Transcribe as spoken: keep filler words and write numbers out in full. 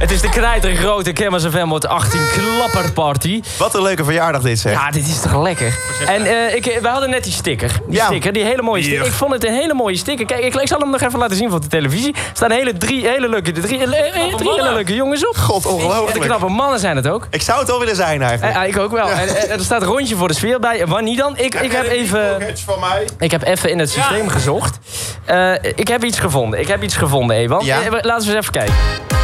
Het is de knijter grote Campus F M wordt achttien klapperparty. Wat een leuke verjaardag dit, zeg. Ja, dit is toch lekker. En uh, ik, we hadden net die sticker. Die ja. sticker, die hele mooie sticker. Ja. Ik vond het een hele mooie sticker. Kijk, ik, ik zal hem nog even laten zien voor de televisie. Er staan hele drie hele leuke, drie, drie, drie hele leuke jongens op. God, ongelooflijk. De knappe mannen zijn het ook. Ik zou het wel willen zijn, eigenlijk. Ja, ik ook wel. Ja. En, en er staat een rondje voor de sfeer bij. Wanneer dan? Ik, ik heb even... van mij. Ik heb even in het systeem ja. gezocht. Uh, ik heb iets gevonden. Ik heb iets gevonden, Ewan. Ja? Laten we eens even kijken.